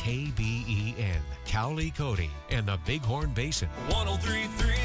KBEN, Cowley, Cody, and the Bighorn Basin. 103.3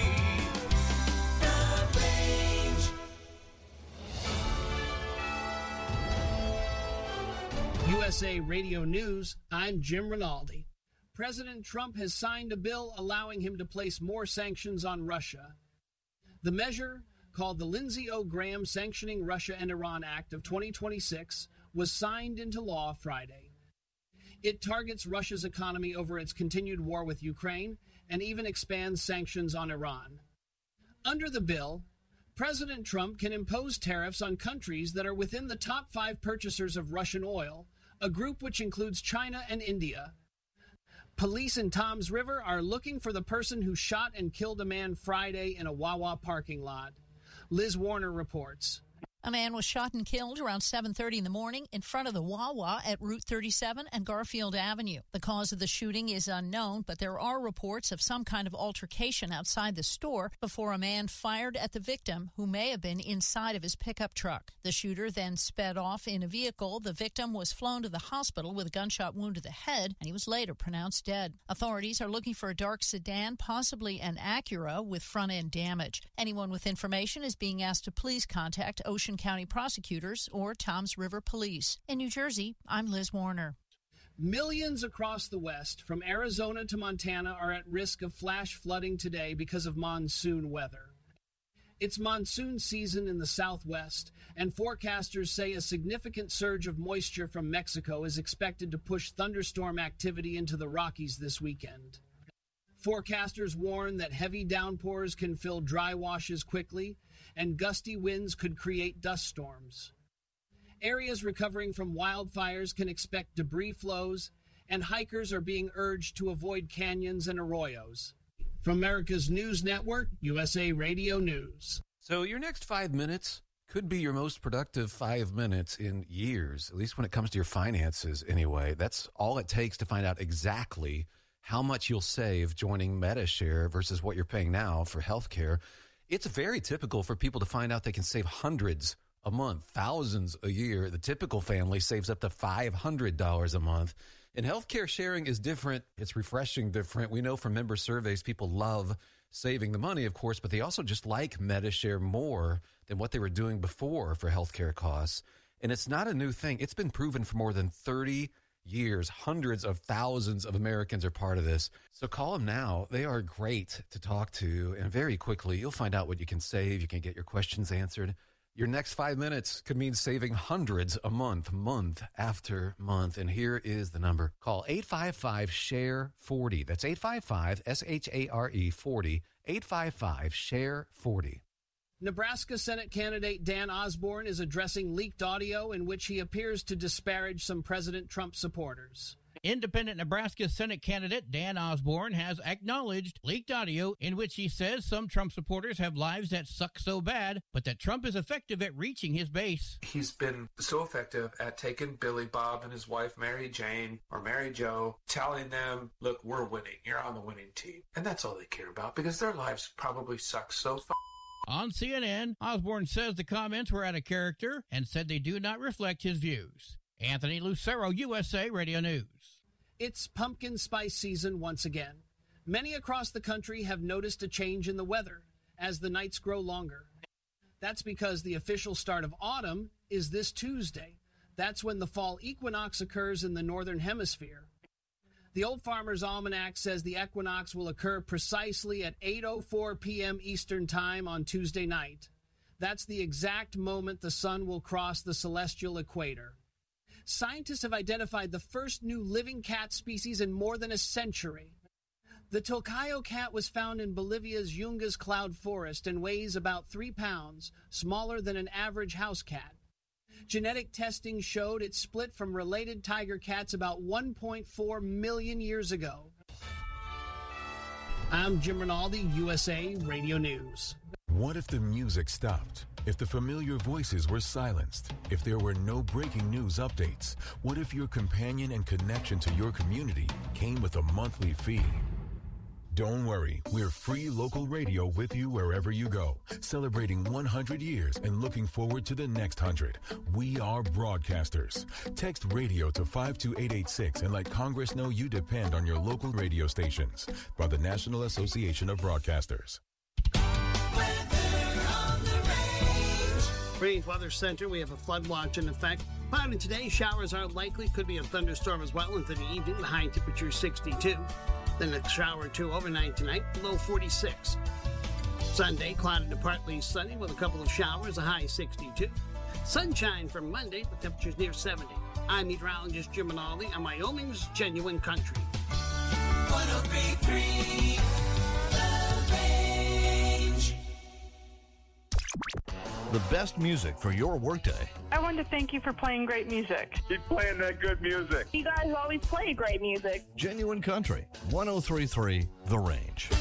The Range. USA Radio News, I'm Jim Rinaldi. President Trump has signed a bill allowing him to place more sanctions on Russia. The measure, called the Lindsey O. Graham Sanctioning Russia and Iran Act of 2026, was signed into law Friday. It targets Russia's economy over its continued war with Ukraine and even expands sanctions on Iran. Under the bill, President Trump can impose tariffs on countries that are within the top 5 purchasers of Russian oil, a group which includes China and India. Police in Toms River are looking for the person who shot and killed a man Friday in a Wawa parking lot. Liz Warner reports. A man was shot and killed around 7:30 in the morning in front of the Wawa at Route 37 and Garfield Avenue. The cause of the shooting is unknown, but there are reports of some kind of altercation outside the store before a man fired at the victim, who may have been inside of his pickup truck. The shooter then sped off in a vehicle. The victim was flown to the hospital with a gunshot wound to the head, and he was later pronounced dead. Authorities are looking for a dark sedan, possibly an Acura, with front-end damage. Anyone with information is being asked to please contact Ocean County prosecutors or Toms River Police. In New Jersey, I'm Liz Warner. Millions across the West, from Arizona to Montana, are at risk of flash flooding today because of monsoon weather. It's monsoon season in the Southwest, and forecasters say a significant surge of moisture from Mexico is expected to push thunderstorm activity into the Rockies this weekend. Forecasters warn that heavy downpours can fill dry washes quickly, and gusty winds could create dust storms. Areas recovering from wildfires can expect debris flows, and hikers are being urged to avoid canyons and arroyos. From America's News Network, USA Radio News. So your next 5 minutes could be your most productive 5 minutes in years, at least when it comes to your finances anyway. That's all it takes to find out exactly how much you'll save joining Medi-Share versus what you're paying now for health care. It's very typical for people to find out they can save hundreds a month, thousands a year. The typical family saves up to $500 a month. And healthcare sharing is different. It's refreshing different. We know from member surveys, people love saving the money, of course, but they also just like Medi-Share more than what they were doing before for healthcare costs. And it's not a new thing. It's been proven for more than 30 years. Hundreds of thousands of Americans are part of this. So call them now. They are great to talk to. And very quickly, you'll find out what you can save. You can get your questions answered. Your next 5 minutes could mean saving hundreds a month, month after month. And here is the number. Call 855-SHARE-40. That's 855-SHARE-40. 855-SHARE-40. Nebraska Senate candidate Dan Osborne is addressing leaked audio in which he appears to disparage some President Trump supporters. Independent Nebraska Senate candidate Dan Osborne has acknowledged leaked audio in which he says some Trump supporters have lives that suck so bad, but that Trump is effective at reaching his base. He's been so effective at taking Billy Bob and his wife Mary Jane or Mary Jo, telling them, look, we're winning. You're on the winning team. And that's all they care about because their lives probably suck so On CNN, Osborne says the comments were out of character and said they do not reflect his views. Anthony Lucero, USA Radio News. It's pumpkin spice season once again. Many across the country have noticed a change in the weather as the nights grow longer. That's because the official start of autumn is this Tuesday. That's when the fall equinox occurs in the northern hemisphere. The Old Farmer's Almanac says the equinox will occur precisely at 8:04 p.m. Eastern Time on Tuesday night. That's the exact moment the sun will cross the celestial equator. Scientists have identified the first new living cat species in more than a century. The Tocayo cat was found in Bolivia's Yungas cloud forest and weighs about 3 pounds, smaller than an average house cat. Genetic testing showed it split from related tiger cats about 1.4 million years ago. I'm Jim Rinaldi, USA Radio News. What if the music stopped? If the familiar voices were silenced? If there were no breaking news updates? What if your companion and connection to your community came with a monthly fee? Don't worry, we're free local radio with you wherever you go, celebrating 100 years and looking forward to the next 100. We are broadcasters. Text radio to 52886 and let Congress know you depend on your local radio stations. By the National Association of Broadcasters. Range Weather Center, we have a flood watch in effect. Cloudy today, showers are likely. Could be a thunderstorm as well into the evening. The high temperature 62. Then a shower or two overnight tonight, low 46. Sunday, cloudy to partly sunny with a couple of showers, a high 62. Sunshine for Monday, the temperature's near 70. I'm meteorologist Jim Minaldi on Wyoming's Genuine Country. 103.3 The Range. The best music for your workday. I want to thank you for playing great music. Keep playing that good music. You guys always play great music. Genuine Country, 103.3 The Range.